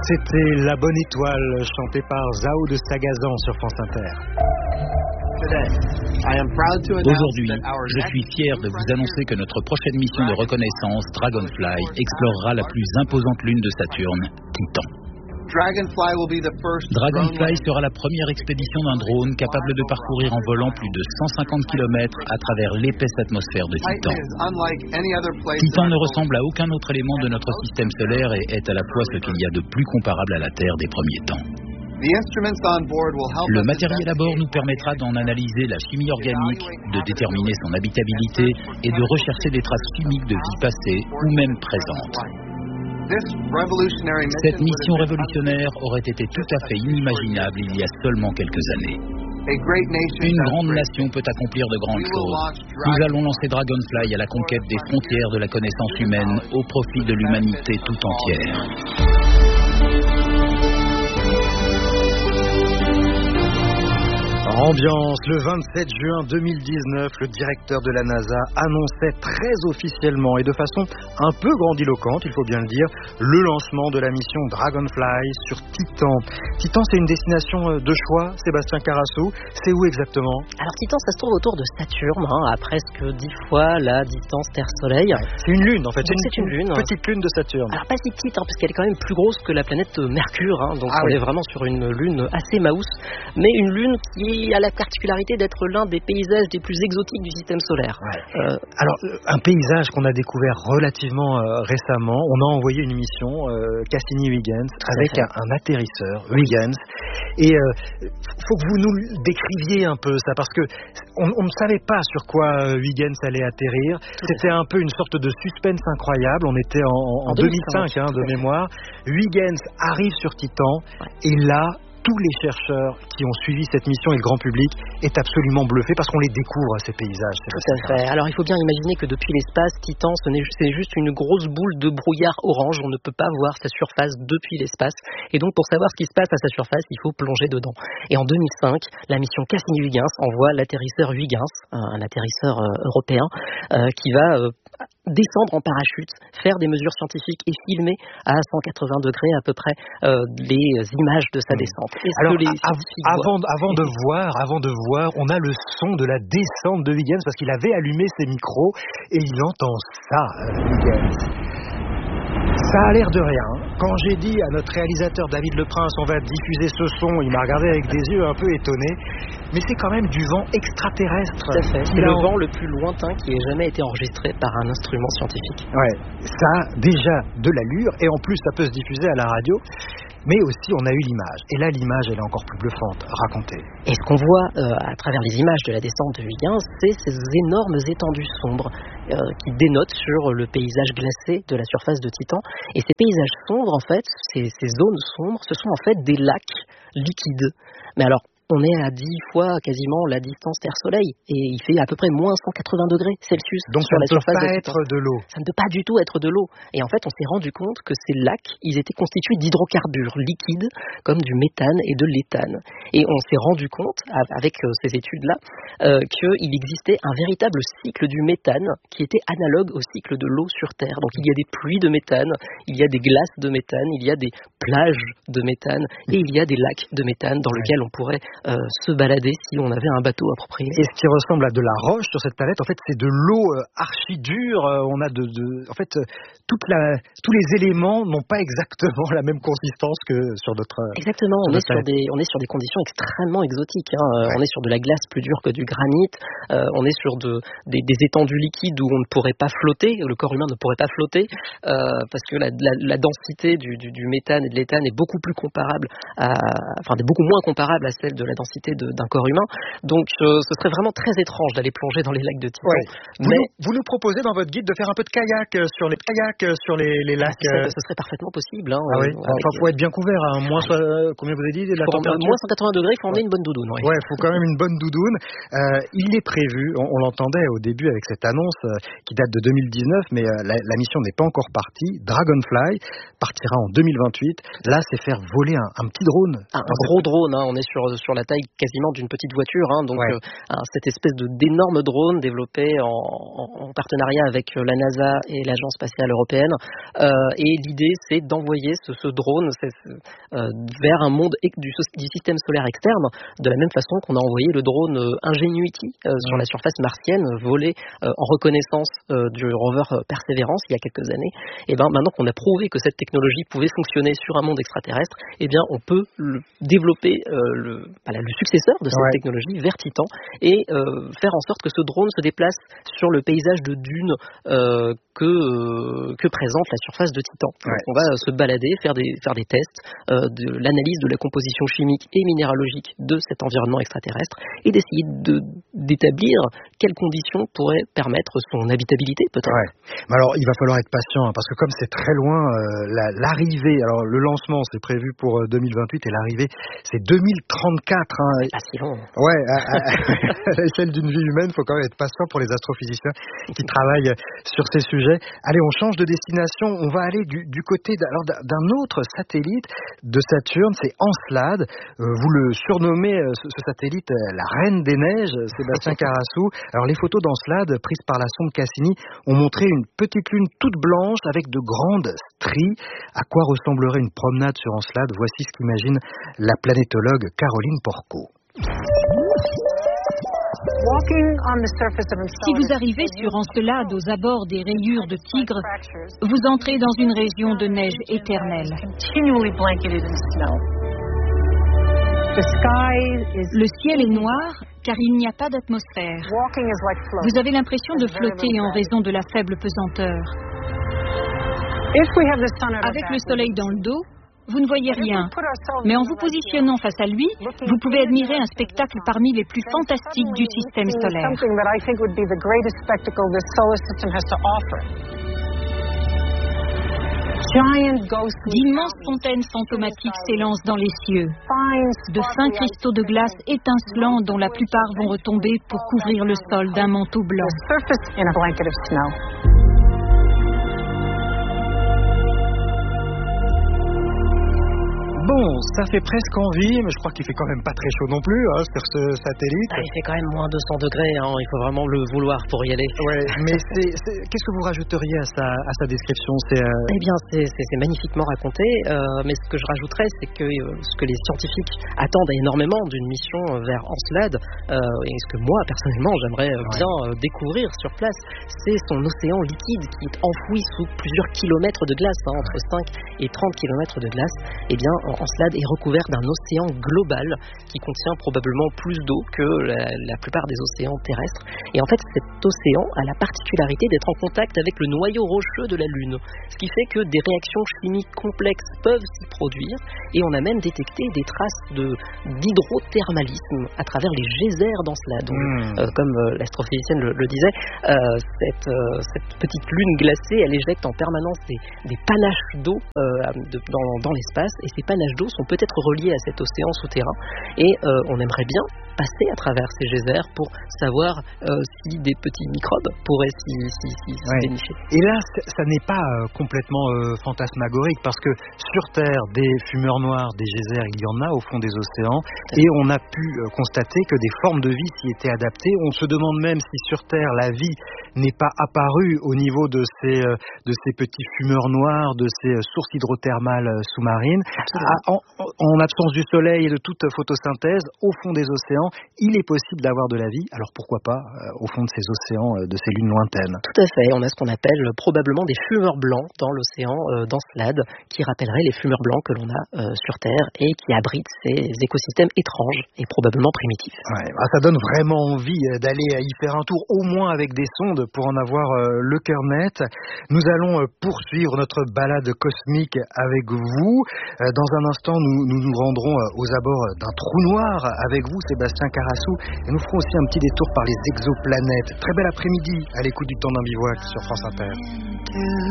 C'était La Bonne Étoile, chantée par Zao de Sagazan sur France Inter. Aujourd'hui, je suis fier de vous annoncer que notre prochaine mission de reconnaissance, Dragonfly, explorera la plus imposante lune de Saturne, Titan. Dragonfly sera la première expédition d'un drone capable de parcourir en volant plus de 150 km à travers l'épaisse atmosphère de Titan. Titan ne ressemble à aucun autre élément de notre système solaire et est à la fois ce qu'il y a de plus comparable à la Terre des premiers temps. Le matériel à bord nous permettra d'en analyser la chimie organique, de déterminer son habitabilité et de rechercher des traces chimiques de vie passée ou même présente. Cette mission révolutionnaire aurait été tout à fait inimaginable il y a seulement quelques années. Une grande nation peut accomplir de grandes choses. Nous allons lancer Dragonfly à la conquête des frontières de la connaissance humaine au profit de l'humanité tout entière. Ambiance, le 27 juin 2019, le directeur de la NASA annonçait très officiellement et de façon un peu grandiloquente, il faut bien le dire, le lancement de la mission Dragonfly sur Titan. Titan, c'est une destination de choix, Sébastien Carasso. C'est où exactement ? Alors Titan, ça se trouve autour de Saturne, à presque 10 fois la distance Terre-Soleil. C'est une lune en fait, c'est une lune. Petite lune de Saturne. Alors pas si petite, parce qu'elle est quand même plus grosse que la planète Mercure, donc on est vraiment sur une lune assez mouse, mais une lune qui a la particularité d'être l'un des paysages les plus exotiques du système solaire. Alors, un paysage qu'on a découvert relativement récemment, on a envoyé une mission, Cassini-Huygens, avec un atterrisseur, Huygens, et faut que vous nous décriviez un peu ça, parce que on ne savait pas sur quoi Huygens allait atterrir. C'était un peu une sorte de suspense incroyable. On était en 2005 de mémoire. Huygens arrive sur Titan, et là, tous les chercheurs qui ont suivi cette mission et le grand public est absolument bluffé parce qu'on les découvre, ces paysages. Tout à fait. Alors il faut bien imaginer que depuis l'espace, Titan, c'est juste une grosse boule de brouillard orange. On ne peut pas voir sa surface depuis l'espace. Et donc pour savoir ce qui se passe à sa surface, il faut plonger dedans. Et en 2005, la mission Cassini-Huygens envoie l'atterrisseur Huygens, un atterrisseur européen, qui va descendre en parachute, faire des mesures scientifiques et filmer à 180 degrés à peu près les images de sa descente. Alors, avant de voir, on a le son de la descente de Huygens parce qu'il avait allumé ses micros et il entend ça, Huygens. Ça a l'air de rien. Quand j'ai dit à notre réalisateur David Leprince, on va diffuser ce son, il m'a regardé avec des yeux un peu étonnés. Mais c'est quand même du vent extraterrestre. Tout à fait. C'est le vent le plus lointain qui ait jamais été enregistré par un instrument scientifique. Ouais, ça a déjà de l'allure et en plus ça peut se diffuser à la radio. Mais aussi on a eu l'image. Et là l'image elle est encore plus bluffante. Racontez. Et ce qu'on voit à travers les images de la descente de Huygens, c'est ces énormes étendues sombres qui dénotent sur le paysage glacé de la surface de Titan. Et ces paysages sombres, en fait, ces zones sombres, ce sont en fait des lacs liquides. Mais alors, on est à 10 fois quasiment la distance Terre-Soleil et il fait à peu près moins 180 degrés Celsius donc sur la surface de Titan. Donc ça ne peut pas être de l'eau. Ça ne peut pas du tout être de l'eau. Et en fait, on s'est rendu compte que ces lacs, ils étaient constitués d'hydrocarbures liquides comme du méthane et de l'éthane. Et on s'est rendu compte, avec ces études-là, qu'il existait un véritable cycle du méthane qui était analogue au cycle de l'eau sur Terre. Donc il y a des pluies de méthane, il y a des glaces de méthane, il y a des plages de méthane et il y a des lacs de méthane dans lesquels on pourrait se balader si on avait un bateau approprié. Et ce qui ressemble à de la roche sur cette planète, en fait, c'est de l'eau archi dure. On a en fait, tous les éléments n'ont pas exactement la même consistance que sur d'autres. Exactement. On est sur des conditions extrêmement exotiques. On est sur de la glace plus dure que du granit. On est sur des étendues liquides où on ne pourrait pas flotter. Le corps humain ne pourrait pas flotter parce que la densité du méthane et de l'éthane est beaucoup plus comparable beaucoup moins comparable à celle de la densité d'un corps humain. Donc ce serait vraiment très étrange d'aller plonger dans les lacs de Titan. Ouais. Vous nous proposez dans votre guide de faire un peu de kayak sur les lacs. Ce serait parfaitement possible. Faut être bien couvert. Combien vous avez dit la température ? Moins 180 degrés, il faut emmener une bonne doudoune. Ouais, il faut quand même une bonne doudoune. Il est prévu, on l'entendait au début avec cette annonce qui date de 2019, mais la mission n'est pas encore partie. Dragonfly partira en 2028. Là, c'est faire voler un petit drone. Un gros drone. On est sur la taille quasiment d'une petite voiture, donc cette espèce d'énorme drone développé en partenariat avec la NASA et l'Agence spatiale européenne. Et l'idée, c'est d'envoyer ce drone vers un monde du système solaire externe, de la même façon qu'on a envoyé le drone Ingenuity sur la surface martienne, volé en reconnaissance du rover Perseverance il y a quelques années. Et maintenant qu'on a prouvé que cette technologie pouvait fonctionner sur un monde extraterrestre, on peut développer le successeur de cette technologie vers Titan et faire en sorte que ce drone se déplace sur le paysage de dunes que présente la surface de Titan. Donc on va se balader, faire des tests, de l'analyse de la composition chimique et minéralogique de cet environnement extraterrestre et d'essayer d'établir quelles conditions pourraient permettre son habitabilité peut-être. Mais alors il va falloir être patient parce que comme c'est très loin, l'arrivée, alors le lancement c'est prévu pour 2028 et l'arrivée c'est 2034. Pas si long. À l'échelle d'une vie humaine, il faut quand même être patient pour les astrophysiciens qui travaillent sur ces sujets. Allez, on change de destination, on va aller du côté d'un autre satellite de Saturne, c'est Encelade. Vous le surnommez, ce satellite, la reine des neiges, Sébastien Carassou. Alors les photos d'Encelade prises par la sonde Cassini ont montré une petite lune toute blanche avec de grandes stries. À quoi ressemblerait une promenade sur Encelade? Voici ce qu'imagine la planétologue Caroline Porco. Si vous arrivez sur Encelade aux abords des rayures de Tigre, vous entrez dans une région de neige éternelle. Le ciel est noir car il n'y a pas d'atmosphère. Vous avez l'impression de flotter en raison de la faible pesanteur. Avec le soleil dans le dos, vous ne voyez rien, mais en vous positionnant face à lui, vous pouvez admirer un spectacle parmi les plus fantastiques du système solaire. D'immenses fontaines fantomatiques s'élancent dans les cieux, de fins cristaux de glace étincelants dont la plupart vont retomber pour couvrir le sol d'un manteau blanc. Bon, ça fait presque envie, mais je crois qu'il fait quand même pas très chaud non plus sur ce satellite. Il fait quand même moins 200 degrés, il faut vraiment le vouloir pour y aller. Mais qu'est-ce que vous rajouteriez à sa description? Eh bien, c'est magnifiquement raconté, mais ce que je rajouterais, c'est que ce que les scientifiques attendent énormément d'une mission vers Encelade, et ce que moi, personnellement, j'aimerais bien découvrir sur place, c'est son océan liquide qui est enfoui sous plusieurs kilomètres de glace, entre 5 et 30 kilomètres de glace. Eh bien, Encelade est recouvert d'un océan global qui contient probablement plus d'eau que la plupart des océans terrestres. Et en fait, cet océan a la particularité d'être en contact avec le noyau rocheux de la Lune, ce qui fait que des réactions chimiques complexes peuvent s'y produire. Et on a même détecté des traces d'hydrothermalisme à travers les geysers d'Encelade. Comme l'astrophysicienne le disait, cette petite lune glacée, elle éjecte en permanence des panaches d'eau dans l'espace. Et ces panaches d'eau sont peut-être reliés à cet océan souterrain et on aimerait bien passer à travers ces geysers pour savoir si des petits microbes pourraient s'y dénicher. Et là, ça n'est pas complètement fantasmagorique parce que sur Terre, des fumeurs noirs, des geysers, il y en a au fond des océans et on a pu constater que des formes de vie s'y étaient adaptées. On se demande même si sur Terre, la vie n'est pas apparue au niveau de ces petits fumeurs noirs, de ces sources hydrothermales sous-marines. En absence du soleil et de toute photosynthèse, au fond des océans, il est possible d'avoir de la vie. Alors pourquoi pas au fond de ces océans, de ces lunes lointaines? Tout à fait. On a ce qu'on appelle probablement des fumeurs blancs dans l'océan d'Encelade, qui rappelleraient les fumeurs blancs que l'on a sur Terre et qui abritent ces écosystèmes étranges et probablement primitifs. Ça donne vraiment envie d'aller y faire un tour, au moins avec des sondes, pour en avoir le cœur net. Nous allons poursuivre notre balade cosmique avec vous. Dans un instant, nous rendrons aux abords d'un trou noir avec vous, Sébastien Carassou, et nous ferons aussi un petit détour par les exoplanètes. Très bel après-midi à l'écoute du Temps d'un bivouac sur France Inter.